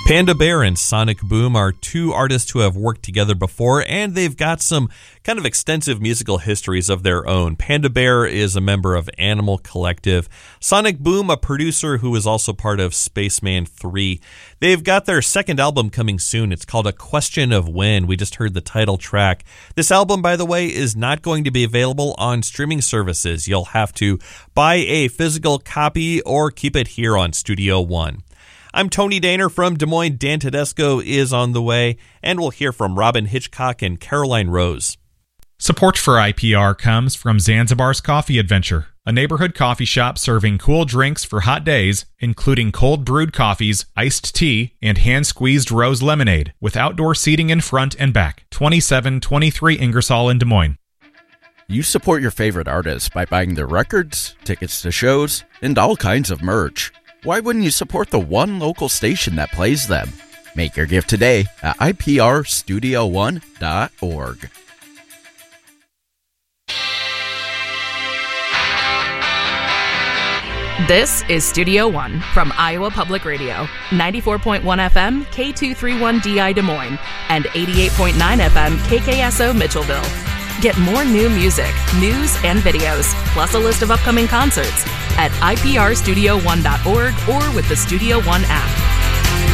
Panda Bear and Sonic Boom are two artists who have worked together before, and they've got some kind of extensive musical histories of their own. Panda Bear is a member of Animal Collective. Sonic Boom, a producer who is also part of Spaceman 3. They've got their second album coming soon. It's called A Question of When. We just heard the title track. This album, by the way, is not going to be available on streaming services. You'll have to buy a physical copy or keep it here on Studio One. I'm Tony Daner from Des Moines. Dan Tedesco is on the way, and we'll hear from Robin Hitchcock and Caroline Rose. Support for IPR comes from Zanzibar's Coffee Adventure, a neighborhood coffee shop serving cool drinks for hot days, including cold brewed coffees, iced tea, and hand-squeezed rose lemonade, with outdoor seating in front and back. 2723 Ingersoll in Des Moines. You support your favorite artists by buying their records, tickets to shows, and all kinds of merch. Why wouldn't you support the one local station that plays them? Make your gift today at iprstudio1.org. This is Studio One from Iowa Public Radio, 94.1 FM, K231DI Des Moines, and 88.9 FM, KKSO Mitchellville. Get more new music, news, and videos, plus a list of upcoming concerts at iprstudio1.org or with the Studio One app.